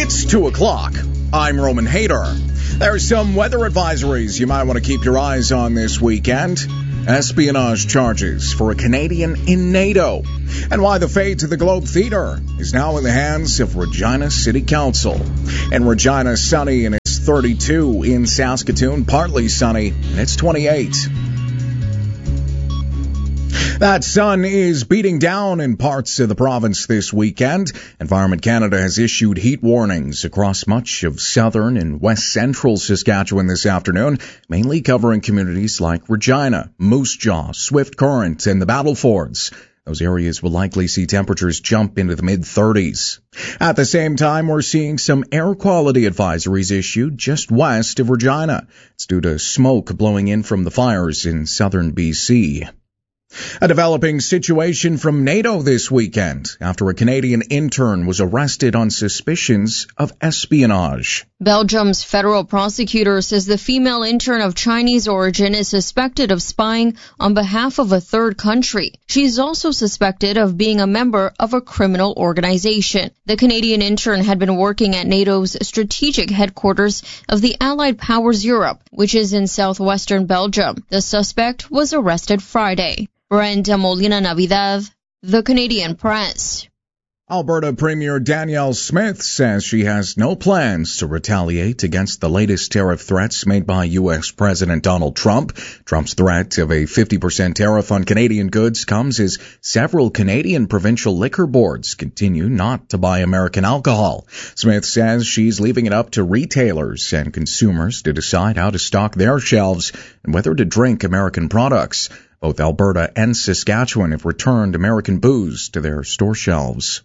It's 2 o'clock. I'm Roman Hayter. There's some weather advisories you might want to keep your eyes on this weekend. Espionage charges for a Canadian in NATO. And why the fate of the Globe Theatre is now in the hands of Regina City Council. In Regina, sunny and it's 32. In Saskatoon, partly sunny and it's 28. That sun is beating down in parts of the province this weekend. Environment Canada has issued heat warnings across much of southern and west central Saskatchewan this afternoon, mainly covering communities like Regina, Moose Jaw, Swift Current, and the Battlefords. Those areas will likely see temperatures jump into the mid-30s. At the same time, we're seeing some air quality advisories issued just west of Regina. It's due to smoke blowing in from the fires in southern BC. A developing situation from NATO this weekend after a Canadian intern was arrested on suspicions of espionage. Belgium's federal prosecutor says the female intern of Chinese origin is suspected of spying on behalf of a third country. She's also suspected of being a member of a criminal organization. The Canadian intern had been working at NATO's strategic headquarters of the Allied Powers Europe, which is in southwestern Belgium. The suspect was arrested Friday. Brenda Molina Navidad, The Canadian Press. Alberta Premier Danielle Smith says she has no plans to retaliate against the latest tariff threats made by U.S. President Donald Trump. Trump's threat of a 50% tariff on Canadian goods comes as several Canadian provincial liquor boards continue not to buy American alcohol. Smith says she's leaving it up to retailers and consumers to decide how to stock their shelves and whether to drink American products. Both Alberta and Saskatchewan have returned American booze to their store shelves.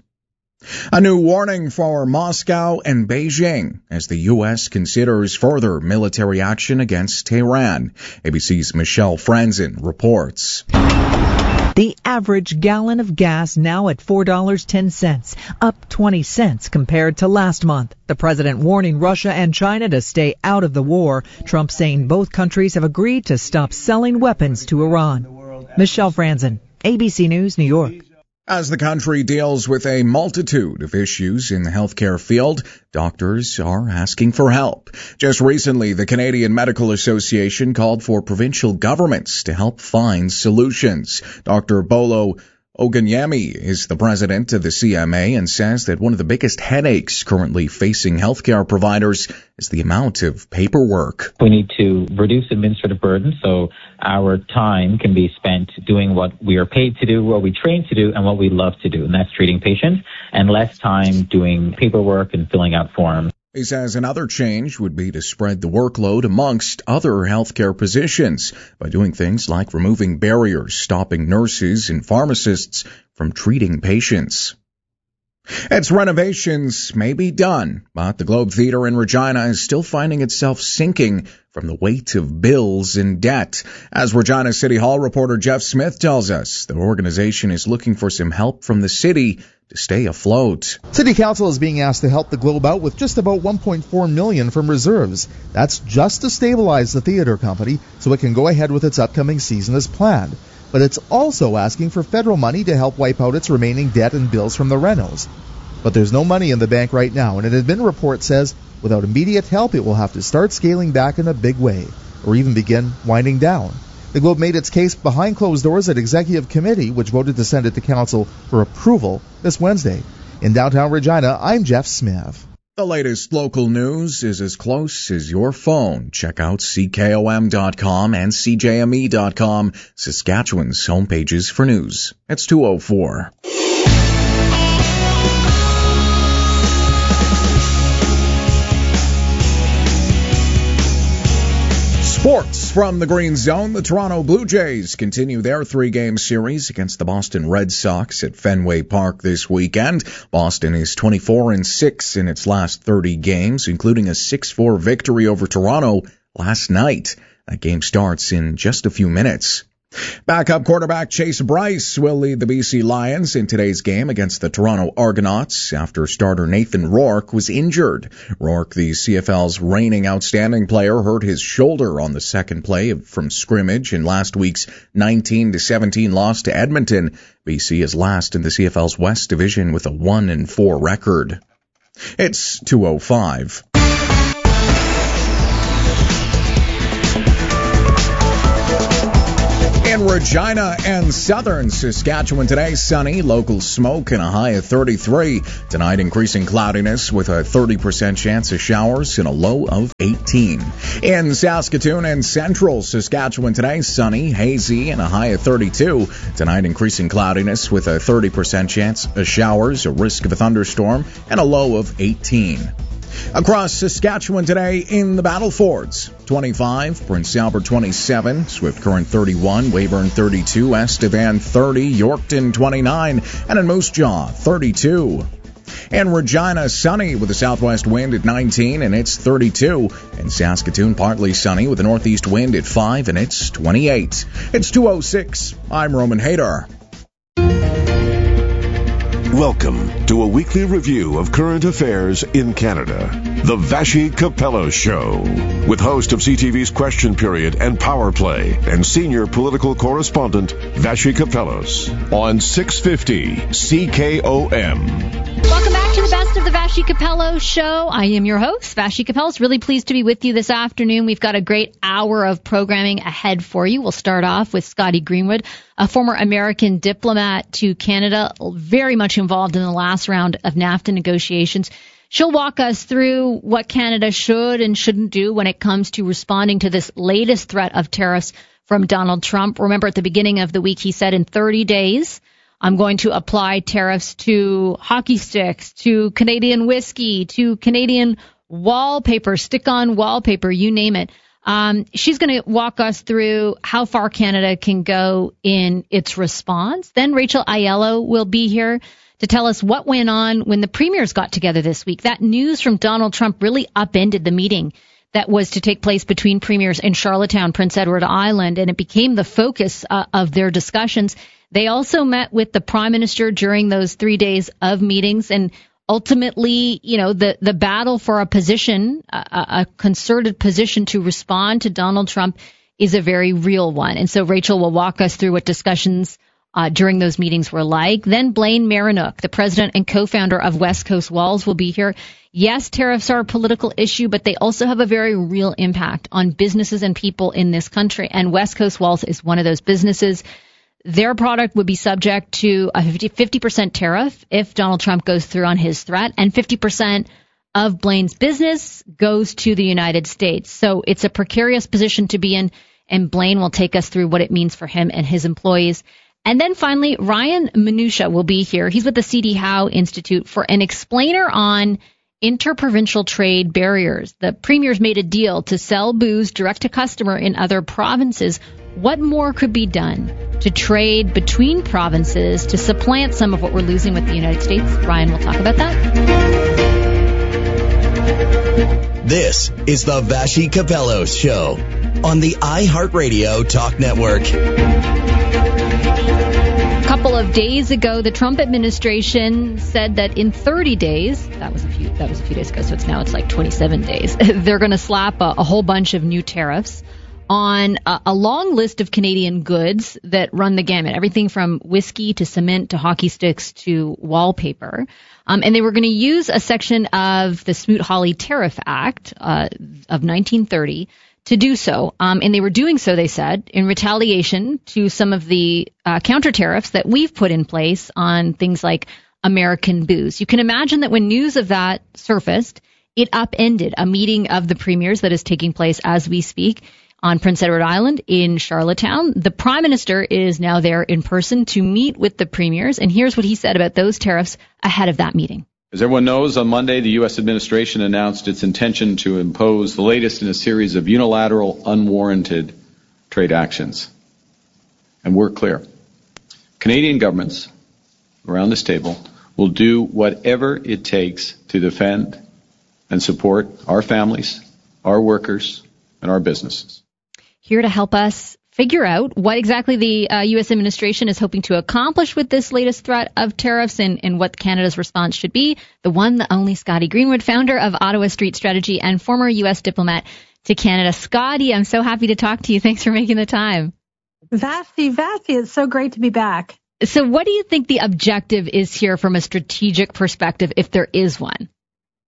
A new warning for Moscow and Beijing as the U.S. considers further military action against Tehran. ABC's Michelle Franzen reports. The average gallon of gas now at $4.10, up 20 cents compared to last month. The president warning Russia and China to stay out of the war. Trump saying both countries have agreed to stop selling weapons to Iran. Michelle Franzen, ABC News, New York. As the country deals with a multitude of issues in the healthcare field, doctors are asking for help. Just recently, the Canadian Medical Association called for provincial governments to help find solutions. Dr. Bolo Oganyemi is the president of the CMA and says that one of the biggest headaches currently facing healthcare providers is the amount of paperwork. We need to reduce administrative burden so our time can be spent doing what we are paid to do, what we train to do, and what we love to do, and that's treating patients, and less time doing paperwork and filling out forms. He says another change would be to spread the workload amongst other healthcare positions by doing things like removing barriers, stopping nurses and pharmacists from treating patients. Its renovations may be done, but the Globe Theatre in Regina is still finding itself sinking from the weight of bills and debt. As Regina City Hall reporter Jeff Smith tells us, the organization is looking for some help from the city to stay afloat. City Council is being asked to help the Globe out with just about $1.4 million from reserves. That's just to stabilize the theater company so it can go ahead with its upcoming season as planned. But it's also asking for federal money to help wipe out its remaining debt and bills from the renos. But there's no money in the bank right now, and an admin report says without immediate help it will have to start scaling back in a big way, or even begin winding down. The Globe made its case behind closed doors at Executive Committee, which voted to send it to Council for approval this Wednesday. In downtown Regina, I'm Jeff Smith. The latest local news is as close as your phone. Check out CKOM.com and CJME.com, Saskatchewan's homepages for news. It's 2:04. Sports from the Green Zone. The Toronto Blue Jays continue their three-game series against the Boston Red Sox at Fenway Park this weekend. Boston is 24-6 in its last 30 games, including a 6-4 victory over Toronto last night. That game starts in just a few minutes. Backup quarterback Chase Bryce will lead the BC Lions in today's game against the Toronto Argonauts after starter Nathan Rourke was injured. Rourke, the CFL's reigning outstanding player, hurt his shoulder on the second play from scrimmage in last week's 19-17 loss to Edmonton. BC is last in the CFL's West Division with a 1-4 record. It's 2:05. In Regina and southern Saskatchewan today, sunny, local smoke, and a high of 33. Tonight, increasing cloudiness with a 30% chance of showers and a low of 18. In Saskatoon and central Saskatchewan today, sunny, hazy, and a high of 32. Tonight, increasing cloudiness with a 30% chance of showers, a risk of a thunderstorm, and a low of 18. Across Saskatchewan today in the Battlefords, 25, Prince Albert 27, Swift Current 31, Weyburn 32, Estevan 30, Yorkton 29, and in Moose Jaw 32. In Regina, sunny with a southwest wind at 19 and it's 32. In Saskatoon, partly sunny with a northeast wind at 5 and it's 28. It's 2:06. I'm Roman Hader. Welcome to a weekly review of current affairs in Canada. The Vassy Capello Show, with host of CTV's Question Period and Power Play and senior political correspondent Vassy Capellos on 650 CKOM. Welcome back to the Best of the Vassy Capello Show. I am your host, Vassy Capellos. Really pleased to be with you this afternoon. We've got a great hour of programming ahead for you. We'll start off with Scotty Greenwood, a former American diplomat to Canada, very much involved in the last round of NAFTA negotiations. She'll walk us through what Canada should and shouldn't do when it comes to responding to this latest threat of tariffs from Donald Trump. Remember, at the beginning of the week, he said in 30 days, I'm going to apply tariffs to hockey sticks, to Canadian whiskey, to Canadian wallpaper, stick-on wallpaper, you name it. She's going to walk us through how far Canada can go in its response. Then Rachel Aiello will be here to tell us what went on when the premiers got together this week. That news from Donald Trump really upended the meeting that was to take place between premiers in Charlottetown, Prince Edward Island, and it became the focus of their discussions. They also met with the Prime Minister during those 3 days of meetings, and ultimately, you know, the battle for a position, a concerted position to respond to Donald Trump is a very real one. And so Rachel will walk us through what discussions during those meetings were like. Then Blaine Marinook, the president and co-founder of West Coast Walls, will be here. Yes, tariffs are a political issue, but they also have a very real impact on businesses and people in this country. And West Coast Walls is one of those businesses. Their product would be subject to a 50% tariff if Donald Trump goes through on his threat, and 50% of Blaine's business goes to the United States. So it's a precarious position to be in, and Blaine will take us through what it means for him and his employees. And then finally, Ryan Manusha will be here. He's with the C.D. Howe Institute for an explainer on interprovincial trade barriers. The premiers made a deal to sell booze direct to customer in other provinces. What more could be done to trade between provinces to supplant some of what we're losing with the United States? Ryan will talk about that. This is the Vassy Capellos Show on the iHeartRadio Talk Network. A couple of days ago, the Trump administration said that in 30 days, that was a few days ago, so it's like 27 days, they're going to slap a whole bunch of new tariffs on a long list of Canadian goods that run the gamut, everything from whiskey to cement to hockey sticks to wallpaper. And they were going to use a section of the Smoot-Hawley Tariff Act of 1930 to do so. And they were doing so, they said, in retaliation to some of the counter tariffs that we've put in place on things like American booze. You can imagine that when news of that surfaced, it upended a meeting of the premiers that is taking place as we speak on Prince Edward Island in Charlottetown. The Prime Minister is now there in person to meet with the premiers, and here's what he said about those tariffs ahead of that meeting. As everyone knows, on Monday, the U.S. administration announced its intention to impose the latest in a series of unilateral, unwarranted trade actions. And we're clear. Canadian governments around this table will do whatever it takes to defend and support our families, our workers, and our businesses. Here to help us figure out what exactly the U.S. administration is hoping to accomplish with this latest threat of tariffs and what Canada's response should be, the one, the only Scotty Greenwood, founder of Ottawa Street Strategy and former U.S. diplomat to Canada. Scotty, I'm so happy to talk to you. Thanks for making the time. Vassy, it's so great to be back. So what do you think the objective is here from a strategic perspective, if there is one?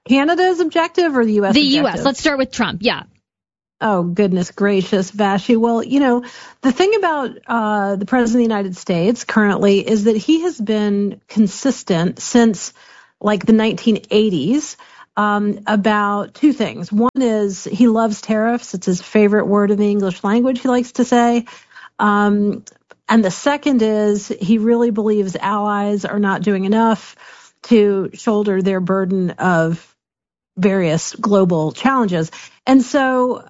Canada's objective or the U.S. The objective? U.S. Let's start with Trump. Yeah. Oh, goodness gracious, Vashi. Well, the thing about the President of the United States currently is that he has been consistent since like the 1980s about two things. One is he loves tariffs. It's his favorite word in the English language, he likes to say. And the second is he really believes allies are not doing enough to shoulder their burden of various global challenges. And so,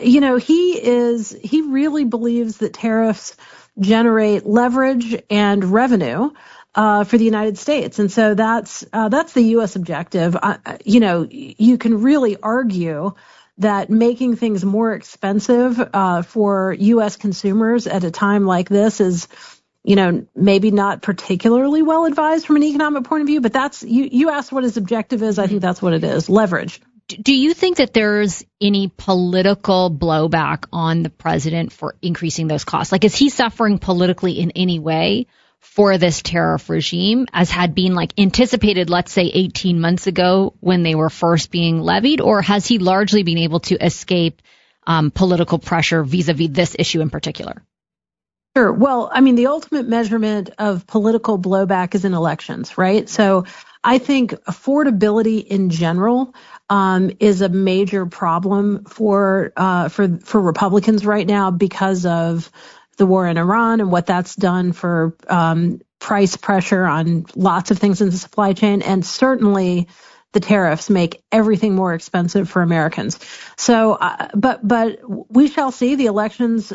he really believes that tariffs generate leverage and revenue for the United States. And so that's the U.S. objective. You can really argue that making things more expensive for U.S. consumers at a time like this is, maybe not particularly well advised from an economic point of view, but that's, you asked what his objective is. I think that's what it is, leverage. Do you think that there's any political blowback on the president for increasing those costs? Like, is he suffering politically in any way for this tariff regime, as had been anticipated, let's say 18 months ago when they were first being levied, or has he largely been able to escape political pressure vis-a-vis this issue in particular? Sure. Well, the ultimate measurement of political blowback is in elections, right? So I think affordability in general is a major problem for Republicans right now because of the war in Iran and what that's done for price pressure on lots of things in the supply chain. And certainly the tariffs make everything more expensive for Americans. So, but we shall see. The elections,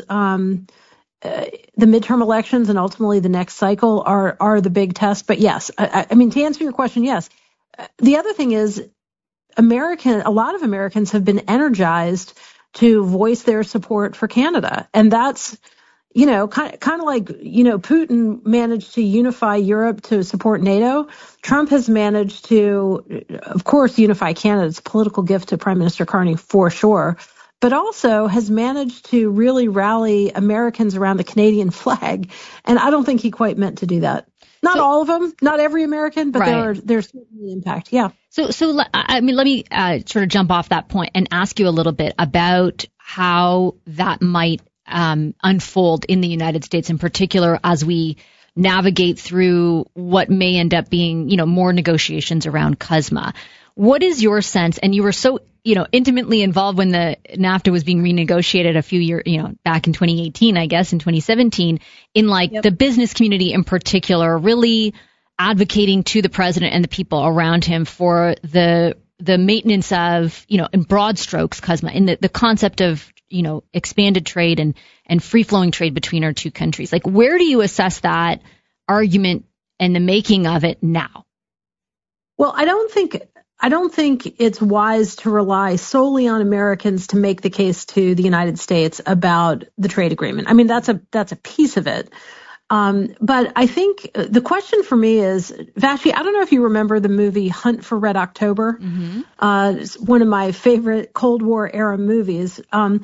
the midterm elections and ultimately the next cycle are the big test. But yes, to answer your question, yes. The other thing is a lot of Americans have been energized to voice their support for Canada. And that's, kind of like, Putin managed to unify Europe to support NATO. Trump has managed to, of course, unify Canada. It's a political gift to Prime Minister Carney for sure, but also has managed to really rally Americans around the Canadian flag. And I don't think he quite meant to do that. Not all of them, not every American, but right. there's certainly impact. Yeah. So let me sort of jump off that point and ask you a little bit about how that might unfold in the United States in particular as we navigate through what may end up being, more negotiations around CUSMA. What is your sense? And you were so, intimately involved when the NAFTA was being renegotiated a few years, back in 2018, I guess, in 2017, in the business community in particular, really advocating to the president and the people around him for the maintenance of, in broad strokes, CUSMA, in the concept of, expanded trade and free-flowing trade between our two countries. Where do you assess that argument and the making of it now? Well, I don't think it's wise to rely solely on Americans to make the case to the United States about the trade agreement. That's a piece of it. But I think the question for me is, Vashi, I don't know if you remember the movie Hunt for Red October. Mm-hmm. It's one of my favorite Cold War era movies.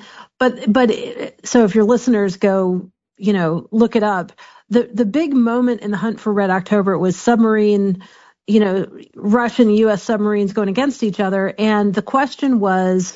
So if your listeners go, look it up, the big moment in the Hunt for Red October was submarine, Russian and U.S. submarines going against each other. And the question was,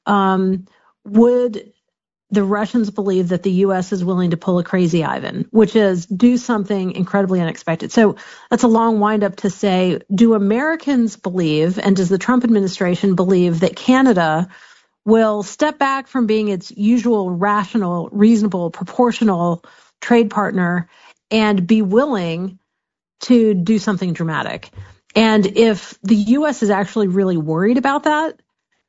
would the Russians believe that the U.S. is willing to pull a crazy Ivan, which is do something incredibly unexpected. So that's a long windup to say, do Americans believe, and does the Trump administration believe, that Canada will step back from being its usual rational, reasonable, proportional trade partner and be willing to do something dramatic? And if the U.S. is actually really worried about that,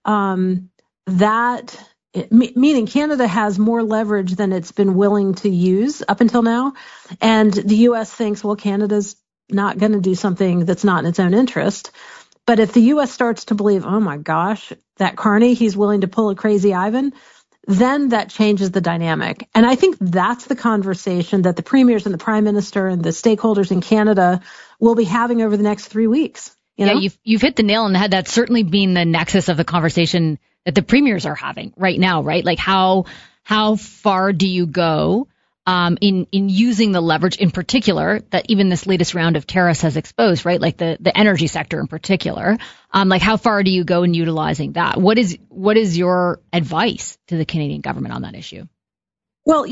meaning Canada has more leverage than it's been willing to use up until now. And the U.S. thinks, well, Canada's not going to do something that's not in its own interest. But if the U.S. starts to believe, oh, my gosh, that Carney, he's willing to pull a crazy Ivan, then that changes the dynamic. And I think that's the conversation that the premiers and the prime minister and the stakeholders in Canada will be having over the next 3 weeks. Yeah, you've hit the nail on the head. That's certainly been the nexus of the conversation that the premiers are having right now, right? How far do you go in using the leverage in particular that even this latest round of tariffs has exposed, right? Like the energy sector in particular. Like how far do you go in utilizing that? What is your advice to the Canadian government on that issue? Well,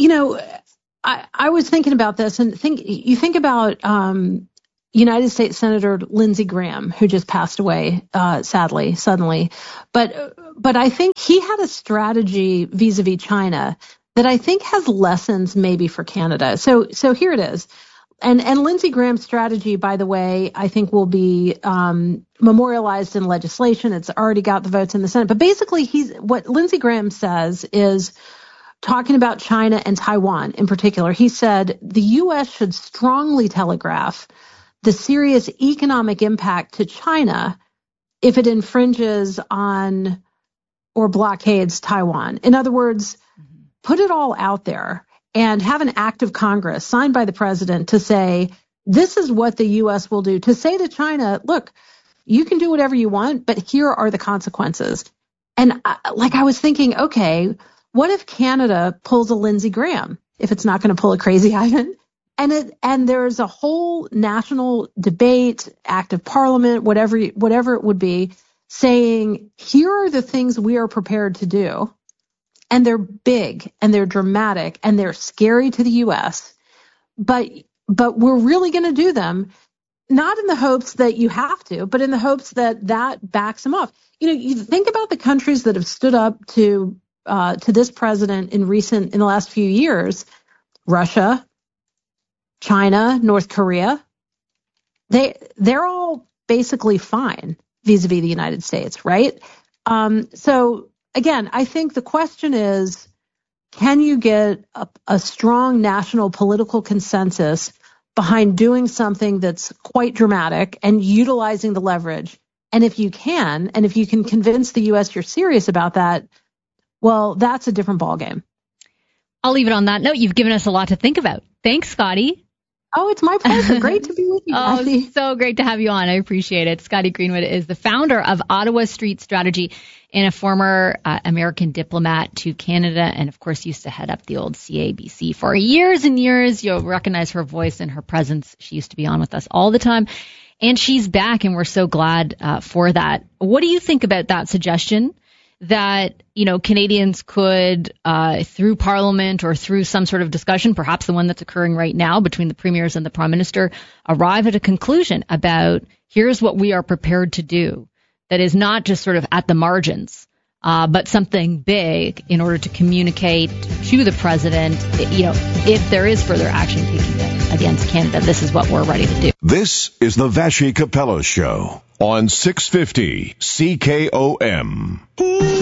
I was thinking about this and you think about United States Senator Lindsey Graham, who just passed away, sadly, suddenly. But I think he had a strategy vis-a-vis China that I think has lessons maybe for Canada. So here it is. And Lindsey Graham's strategy, by the way, I think will be memorialized in legislation. It's already got the votes in the Senate. But basically, what Lindsey Graham says is, talking about China and Taiwan in particular, he said the U.S. should strongly telegraph the serious economic impact to China if it infringes on or blockades Taiwan. In other words, put it all out there and have an act of Congress signed by the president to say, this is what the U.S. will do, to say to China, look, you can do whatever you want, but here are the consequences. And I was thinking, okay, what if Canada pulls a Lindsey Graham, if it's not going to pull a crazy Ivan? And there's a whole national debate, act of parliament, whatever it would be, saying, here are the things we are prepared to do. And they're big and they're dramatic and they're scary to the U.S. But we're really going to do them, not in the hopes that you have to, but in the hopes that backs them off. You think about the countries that have stood up to this president in the last few years: Russia, China, North Korea. They're all basically fine vis-a-vis the United States, right? So again, I think the question is, can you get a strong national political consensus behind doing something that's quite dramatic and utilizing the leverage? And if you can convince the U.S. you're serious about that, well, that's a different ballgame. I'll leave it on that note. You've given us a lot to think about. Thanks, Scotty. Oh, it's my pleasure. Great to be with you, Kathy. Oh, so great to have you on. I appreciate it. Scotty Greenwood is the founder of Ottawa Street Strategy and a former American diplomat to Canada, and of course used to head up the old CABC for years and years. You'll recognize her voice and her presence. She used to be on with us all the time. And she's back, and we're so glad for that. What do you think about that suggestion that, Canadians could, through Parliament or through some sort of discussion, perhaps the one that's occurring right now between the premiers and the Prime Minister, arrive at a conclusion about here's what we are prepared to do that is not just sort of at the margins, but something big in order to communicate to the president, if there is further action taken against Canada, this is what we're ready to do. This is the Vassy Capello Show on 650 CKOM.